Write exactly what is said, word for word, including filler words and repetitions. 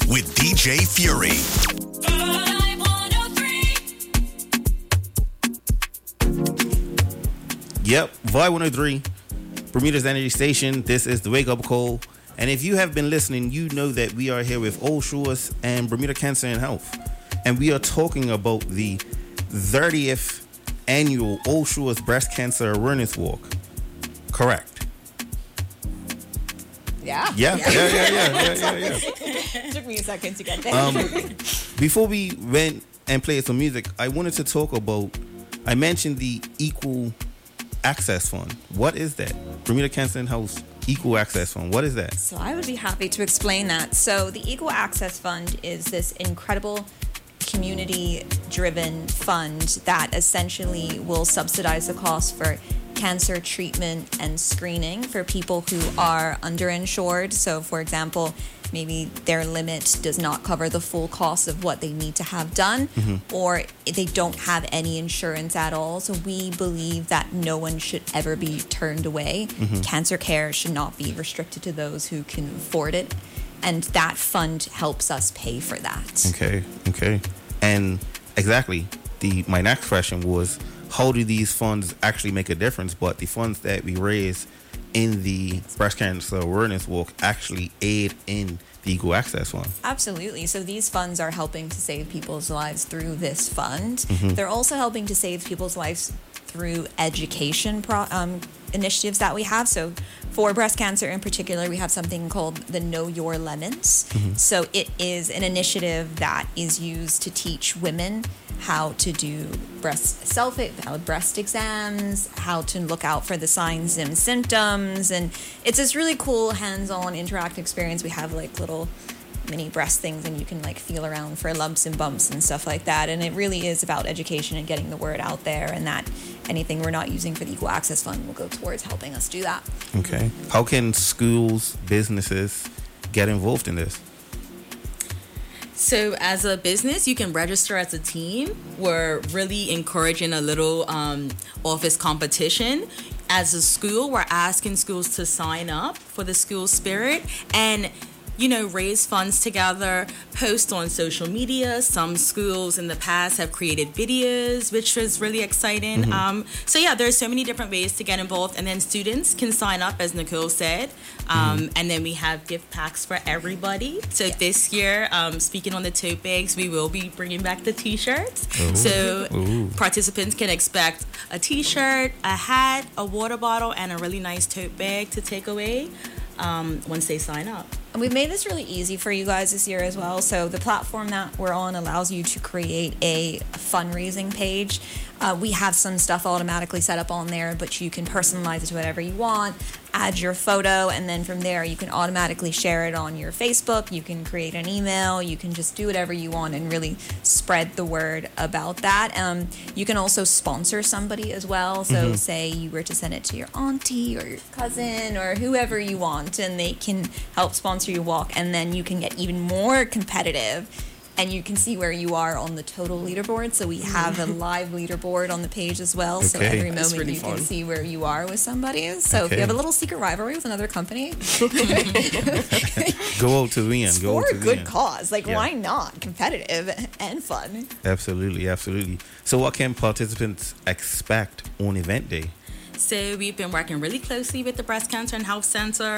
with D J Fury. Yep, Vibe one oh three, Bermuda's Energy Station. This is the Wake Up Call. And if you have been listening, you know that we are here with All Shores and Bermuda Cancer and Health. And we are talking about the thirtieth annual All Shores Breast Cancer Awareness Walk. Correct. Yeah. Yeah, yeah, yeah, yeah, yeah, yeah, yeah. It took me a second to get there. Um, before we went and played some music, I wanted to talk about, I mentioned the Equal Access Fund. What is that? Bermuda Cancer and Health Equal Access Fund. What is that? So I would be happy to explain that. So the Equal Access Fund is this incredible community-driven fund that essentially will subsidize the cost for cancer treatment and screening for people who are underinsured. So, for example, maybe their limit does not cover the full cost of what they need to have done, mm-hmm. or they don't have any insurance at all. So we believe that no one should ever be turned away. Mm-hmm. Cancer care should not be restricted to those who can afford it. And that fund helps us pay for that. Okay, okay. And exactly, the my next question was, how do these funds actually make a difference? But the funds that we raise in the Breast Cancer Awareness Walk actually aid in the Equal Access Fund. Absolutely. So these funds are helping to save people's lives through this fund. Mm-hmm. They're also helping to save people's lives through education pro- um, initiatives that we have. So for breast cancer in particular, we have something called the Know Your Lemons. Mm-hmm. So it is an initiative that is used to teach women how to do breast self breast exams, how to look out for the signs and symptoms, and it's this really cool hands-on interactive experience. We have like little mini breast things, and you can like feel around for lumps and bumps and stuff like that. And it really is about education and getting the word out there, and that anything we're not using for the Equal Access Fund will go towards helping us do that. Okay. How can schools, businesses get involved in this? So as a business, you can register as a team. We're really encouraging a little um, office competition. As a school, we're asking schools to sign up for the school spirit and, you know, raise funds together, post on social media. Some schools in the past have created videos, which was really exciting. Mm-hmm. Um, so yeah, there's so many different ways to get involved. And then students can sign up, as Nicole said. Um, mm-hmm. And then we have gift packs for everybody. So yeah. This year, um, speaking on the tote bags, we will be bringing back the t-shirts. Ooh. So Ooh. Participants can expect a t-shirt, a hat, a water bottle, and a really nice tote bag to take away um, once they sign up. And we've made this really easy for you guys this year as well. So the platform that we're on allows you to create a fundraising page. Uh, we have some stuff automatically set up on there, but you can personalize it to whatever you want, add your photo, and then from there you can automatically share it on your Facebook. You can create an email. You can just do whatever you want and really spread the word about that. Um, you can also sponsor somebody as well. So mm-hmm. say you were to send it to your auntie or your cousin or whoever you want, and they can help sponsor your walk, and then you can get even more competitive. And you can see where you are on the total leaderboard. So we have a live leaderboard on the page as well. Okay. So every moment really you fun. Can see where you are with somebody. So okay. If you have a little secret rivalry with another company, go out to the end. Go for out to a good the end. cause. Like, yeah. Why not? Competitive and fun. Absolutely, absolutely. So what can participants expect on event day? So we've been working really closely with the Breast Cancer and Health Center.